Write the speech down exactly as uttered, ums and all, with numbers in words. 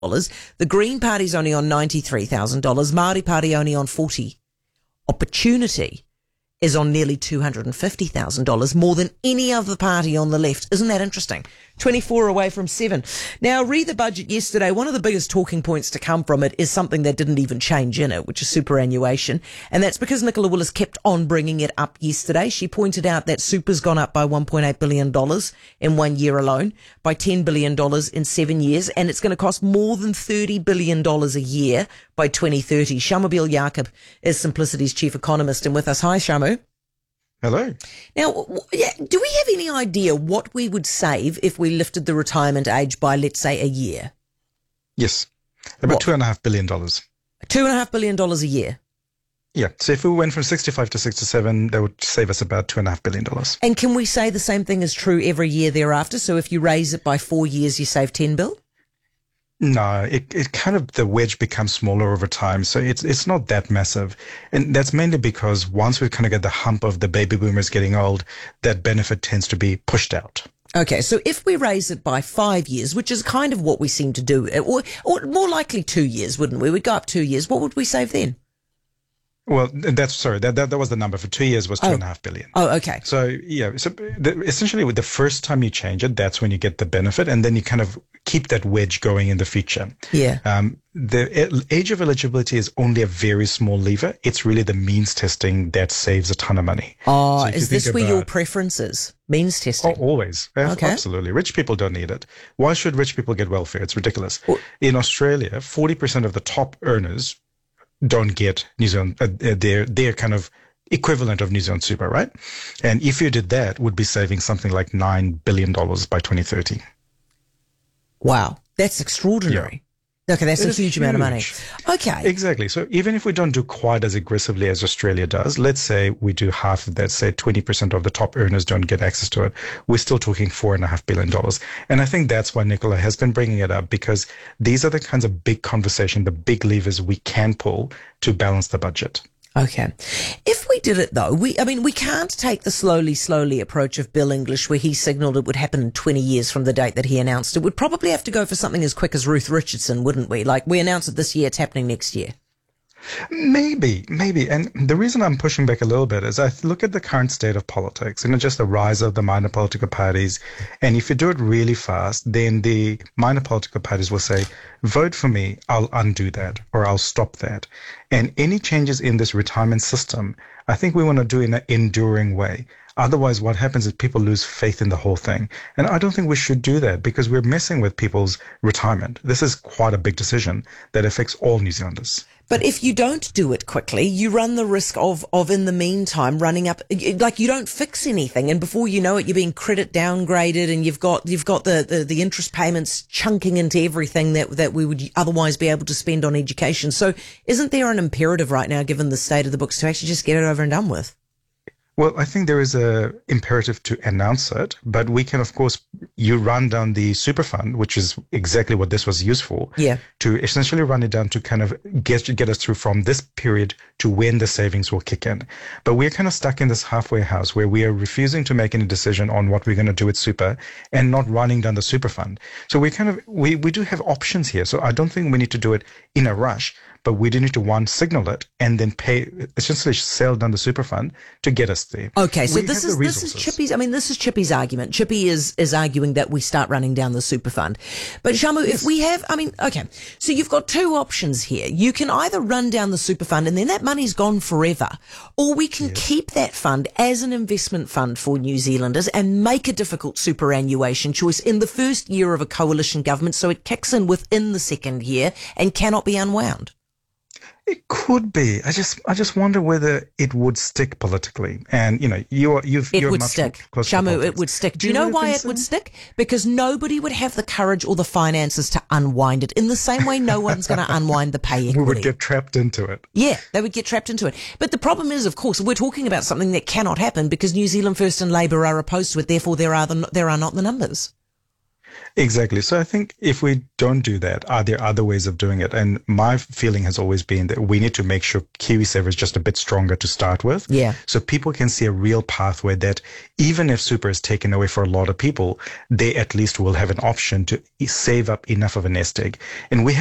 dollars. The Green Party's only on ninety-three thousand dollars. Māori Party only on forty. Opportunity is on nearly two hundred fifty thousand dollars, more than any other party on the left. Isn't that interesting? twenty-four away from seven. Now, read the budget yesterday. One of the biggest talking points to come from it is something that didn't even change in it, which is superannuation. And that's because Nicola Willis kept on bringing it up yesterday. She pointed out that super's gone up by one point eight billion dollars in one year alone, by ten billion dollars in seven years, and it's going to cost more than thirty billion dollars a year by twenty thirty. Shamubeel Jacob is Simplicity's chief economist, and with us. Hi, Shamu. Hello. Now, do we have any idea what we would save if we lifted the retirement age by, let's say, a year? Yes. About What? two and a half billion dollars. Two and a half billion dollars a year. Yeah. So if we went from sixty-five to sixty-seven, that would save us about two and a half billion dollars. And can we say the same thing is true every year thereafter? So if you raise it by four years, you save ten bill? No, it, it kind of, the wedge becomes smaller over time. So it's, it's not that massive. And that's mainly because once we kind of get the hump of the baby boomers getting old, that benefit tends to be pushed out. Okay, so if we raise it by five years, which is kind of what we seem to do, or, or more likely two years, wouldn't we? We'd go up two years. What would we save then? Well, that's, sorry, that, that, that was the number for two years was two Oh. and a half billion. Oh, okay. So, yeah, so the, essentially with the first time you change it, that's when you get the benefit, and then you kind of keep that wedge going in the future. Yeah. Um, the age of eligibility is only a very small lever. It's really the means testing that saves a ton of money. Oh, So if you is this think where your about- preference is? Means testing? Oh, always. Ab- Okay. Absolutely. Rich people don't need it. Why should rich people get welfare? It's ridiculous. Well- In Australia, forty percent of the top earners don't get New Zealand, uh, uh, their, their kind of equivalent of New Zealand super, right? And if you did that, would be saving something like nine billion dollars by twenty thirty. Wow, that's extraordinary. Okay, that's It a is huge, amount of money. huge. Okay. Exactly. So even if we don't do quite as aggressively as Australia does, let's say we do half of that, say twenty percent of the top earners don't get access to it, we're still talking four and a half billion dollars. And I think that's why Nicola has been bringing it up, because these are the kinds of big conversation, the big levers we can pull to balance the budget. Okay. If we did it though, we, I mean, we can't take the slowly, slowly approach of Bill English where he signalled it would happen in twenty years from the date that he announced it. We'd probably have to go for something as quick as Ruth Richardson, wouldn't we? Like, we announce it this year, it's happening next year. Maybe, maybe. And the reason I'm pushing back a little bit is I look at the current state of politics and just the rise of the minor political parties. And if you do it really fast, then the minor political parties will say, vote for me, I'll undo that, or I'll stop that. And any changes in this retirement system, I think we want to do in an enduring way. Otherwise, what happens is people lose faith in the whole thing. And I don't think we should do that because we're messing with people's retirement. This is quite a big decision that affects all New Zealanders. But if you don't do it quickly, you run the risk of, of in the meantime running up, like you don't fix anything. And before you know it, you're being credit downgraded and you've got, you've got the, the, the interest payments chunking into everything that, that we would otherwise be able to spend on education. So isn't there an imperative right now, given the state of the books, to actually just get it over and done with? Well, I think there is a imperative to announce it, but we can, of course, you run down the super fund, which is exactly what this was used for. Yeah. To essentially run it down to kind of get get us through from this period to when the savings will kick in. But we're kind of stuck in this halfway house where we are refusing to make any decision on what we're going to do with super and not running down the super fund. So we kind of we we do have options here. So I don't think we need to do it in a rush. But we do need to, one, signal it and then pay, essentially sell down the super fund to get us there. Okay, so We this have is the this is resources. Chippy's. I mean, this is Chippy's argument. Chippy is is arguing that we start running down the super fund. But Shamu, if we have, I mean, okay, so you've got two options here. You can either run down the super fund and then that money's gone forever, or we can keep that fund as an investment fund for New Zealanders and make a difficult superannuation choice in the first year of a coalition government, so it kicks in within the second year and cannot be unwound. It could be. I just, I just wonder whether it would stick politically. And you know, you are, you've, It you're would much stick. closer to Shamu, it politics. would stick. Do, Do you you know really why think it would so? stick? Because nobody would have the courage or the finances to unwind it. In the same way, no one's going to unwind the pay equity. We would get trapped into it. Yeah, they would get trapped into it. But the problem is, of course, we're talking about something that cannot happen because New Zealand First and Labour are opposed to it. Therefore, there are the, there are not the numbers. Exactly. So I think if we don't do that, are there other ways of doing it? And my feeling has always been that we need to make sure KiwiSaver is just a bit stronger to start with. Yeah. So people can see a real pathway that even if super is taken away for a lot of people, they at least will have an option to save up enough of a nest egg. And we